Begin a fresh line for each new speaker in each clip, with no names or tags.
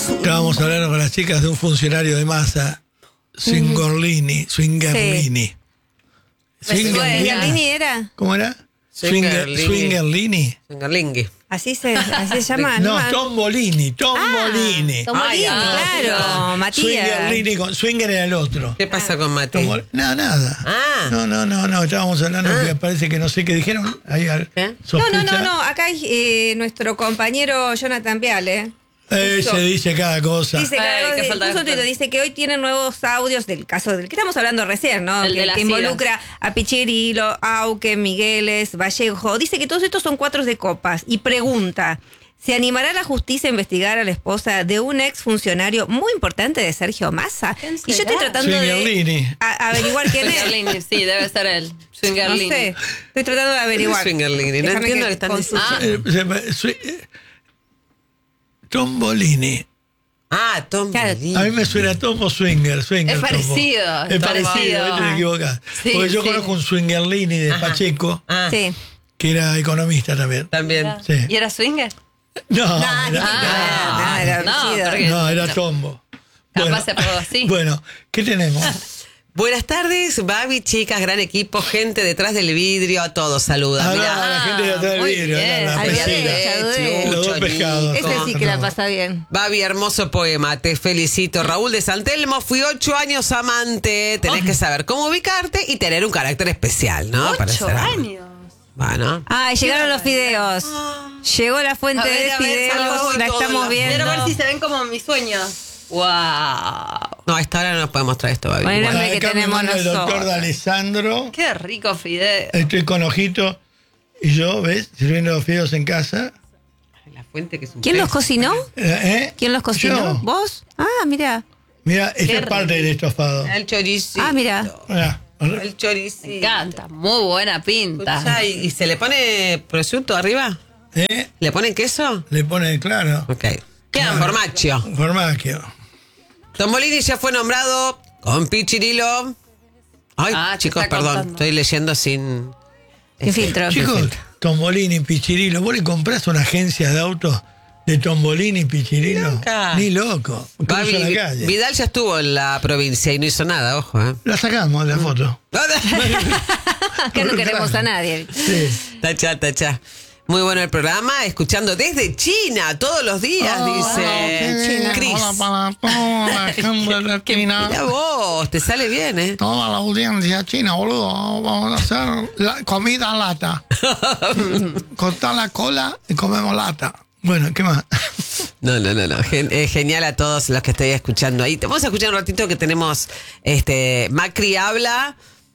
Estábamos hablando con las chicas de un funcionario de masa, Swingerlini.
¿Swingerlini era?
¿Cómo era? Swingerlini.
Así se llama.
No, Tombolini.
Tombolini, claro, Matías.
Swinger era el otro.
¿Qué pasa con Matías?
Nada. No, estábamos hablando que parece que no sé qué dijeron. Ahí
No, acá hay nuestro compañero Jonathan Viale.
Se dice cada cosa.
Dice que hoy tienen nuevos audios del caso del que estamos hablando recién, ¿no? Que involucra a Pichirilo, Auque, Migueles, Vallejo. Dice que todos estos son cuatros de copas y pregunta: ¿se animará la justicia a investigar a la esposa de un ex funcionario muy importante de Sergio Massa? Y yo estoy tratando de averiguar quién es.
Sí, debe ser él. Swingerlini.
No sé, estoy tratando de averiguar.
Swingerlini, no entiendo lo que están diciendo.
Tombolini.
Tombolini.
A mí me suena Tombo Swinger.
Es parecido.
Es parecido, no te equivocas.
Sí,
porque yo conozco un Swingerlini de Pacheco, que era economista también. Sí.
¿Y era swinger?
No,
era
Tombo.
Capaz se apagó así.
Bueno, ¿qué tenemos?
Buenas tardes, Babi, chicas, gran equipo, gente detrás del vidrio, a todos saludan.
La gente detrás del vidrio, la pecera. Los dos pescados.
Ese sí que la pasa bien.
Babi, hermoso poema, te felicito. Raúl de San Telmo, fui 8 años amante. Tenés que saber cómo ubicarte y tener un carácter especial, ¿no?
8 años.
Bueno.
Llegaron los fideos. Llegó la fuente de fideos, la estamos viendo.
Quiero ver si se ven como mis sueños. ¡Wow!
No, a esta hora no nos podemos mostrar esto, Babi.
Bueno, el
que tenemos el doctor de Alessandro.
¡Qué rico fideo!
Estoy con Ojito y yo, ¿ves? Sirviendo los fideos en casa.
La fuente que es un
¿Quién los cocinó?
¿Quién
los cocinó?
Yo.
¿Vos? Mira.
Mira, esta es parte del estofado.
El choricito.
Mira.
El choricito.
Me encanta, muy buena pinta.
Escuchá, ¿y se le pone prosciutto arriba? ¿Le ponen queso?
Le ponen, claro.
Ok. Quedan formaggi. Tombolini ya fue nombrado con Pichirilo. Chicos, perdón, estoy leyendo sin
filtro.
Chicos, Tombolini, Pichirilo, ¿vos le comprás una agencia de autos de Tombolini y Pichirilo?
Nunca.
Ni loco.
Babi,
la calle.
Vidal ya estuvo en la provincia y no hizo nada, ojo.
La sacamos, la foto.
Acá no queremos a nadie.
Sí.
Tacha. Muy bueno el programa, escuchando desde China todos los días, dice Cris.
Hola para toda la gente de China.
Mira vos, te sale bien, ¿eh?
Toda la audiencia china, boludo. Vamos a hacer comida lata. Cortar la cola y comemos lata.
Bueno, ¿qué más?
No. Genial a todos los que estáis escuchando ahí. Vamos a escuchar un ratito que tenemos Macri habla.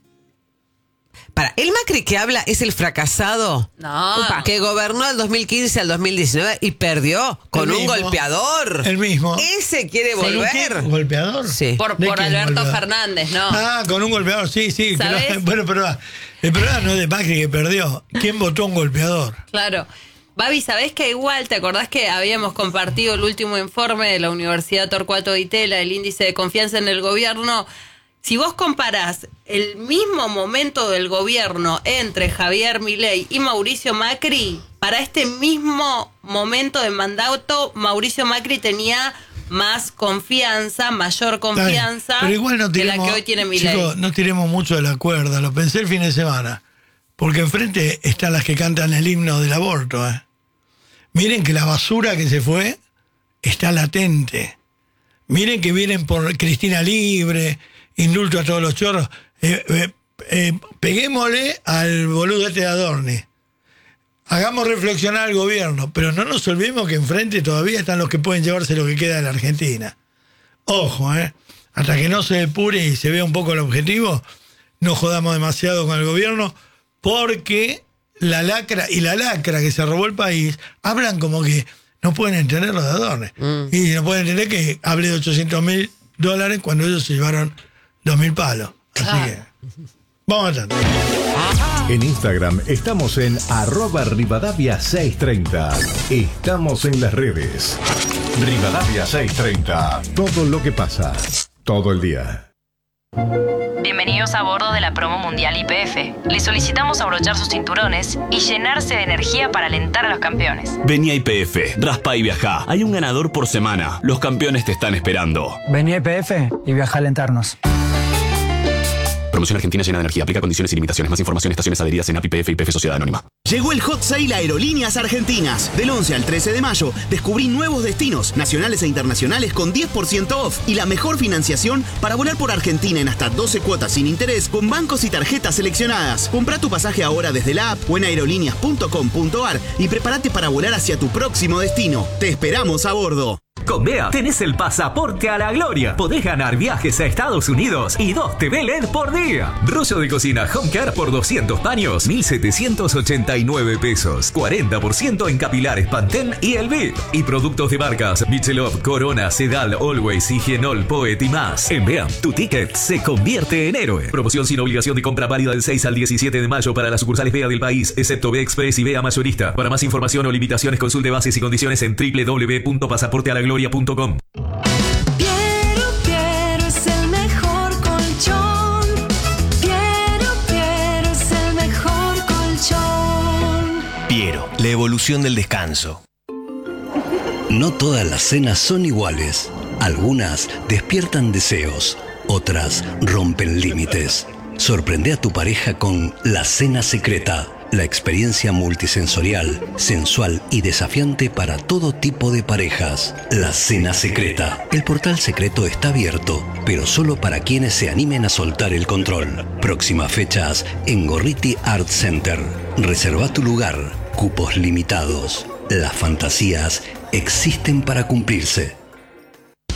¿El Macri que habla es el fracasado?
No.
Que gobernó del 2015 al 2019 y perdió con un golpeador.
El mismo.
¿Ese quiere volver?
¿Un golpeador?
Sí.
Por Alberto Fernández, ¿no?
Con un golpeador, sí. Bueno, pero el problema no es de Macri que perdió. ¿Quién votó un golpeador?
Claro. Babi, ¿sabés que igual, te acordás que habíamos compartido el último informe de la Universidad Torcuato Di Tella, el índice de confianza en el gobierno? Si vos comparás el mismo momento del gobierno entre Javier Milei y Mauricio Macri, para este mismo momento de mandato, Mauricio Macri tenía más confianza, mayor confianza
pero igual no tiremos,
que la que hoy tiene Milei.
Chicos, no tiremos mucho de la cuerda, lo pensé el fin de semana, porque enfrente están las que cantan el himno del aborto. Miren que la basura que se fue está latente. Miren que vienen por Cristina Libre, indulto a todos los chorros. Peguémosle al boludo de Adorni. Hagamos reflexionar al gobierno, pero no nos olvidemos que enfrente todavía están los que pueden llevarse lo que queda de la Argentina. Ojo, hasta que no se depure y se vea un poco el objetivo, no jodamos demasiado con el gobierno, porque la lacra que se robó el país, hablan como que no pueden entender lo de Adorni. Y no pueden entender que hable de $800.000 cuando ellos se llevaron 2.000 palos. Así que vamos a tratar.
En Instagram estamos en @Rivadavia630. Estamos en las redes. Rivadavia630. Todo lo que pasa, todo el día.
Bienvenidos a bordo de la promo mundial YPF. Les solicitamos abrochar sus cinturones y llenarse de energía para alentar a los campeones.
Vení a YPF, raspa y viajá. Hay un ganador por semana. Los campeones te están esperando.
Vení a YPF y viaja a alentarnos.
Promoción Argentina llena de energía. Aplica condiciones y limitaciones. Más información en estaciones adheridas en API YPF y YPF Sociedad Anónima.
Llegó el Hot Sale Aerolíneas Argentinas. Del 11 al 13 de mayo, descubrí nuevos destinos nacionales e internacionales con 10% off y la mejor financiación para volar por Argentina en hasta 12 cuotas sin interés con bancos y tarjetas seleccionadas. Comprá tu pasaje ahora desde la app o en aerolíneas.com.ar y prepárate para volar hacia tu próximo destino. Te esperamos a bordo.
Con BEA tenés el pasaporte a la gloria. Podés ganar viajes a Estados Unidos y 2 TV LED por día. Rollo de cocina Home Care por 200 paños, 1.789 pesos. 40% en capilares Pantene y Elvive. Y productos de marcas Michelob, Corona, Sedal, Always, Higienol, Poet y más. En BEA, tu ticket se convierte en héroe. Promoción sin obligación de compra válida del 6 al 17 de mayo para las sucursales BEA del país, excepto BEA Express y BEA Mayorista. Para más información o limitaciones, consulte bases y condiciones en www.pasaportealagloria.com.
Piero es el mejor colchón. Piero es el mejor colchón.
Piero, la evolución del descanso.
No todas las cenas son iguales. Algunas despiertan deseos, otras rompen límites. Sorprende a tu pareja con La Cena Secreta. La experiencia multisensorial, sensual y desafiante para todo tipo de parejas. La Cena Secreta. El portal secreto está abierto, pero solo para quienes se animen a soltar el control. Próximas fechas en Gorriti Art Center. Reserva tu lugar. Cupos limitados. Las fantasías existen para cumplirse.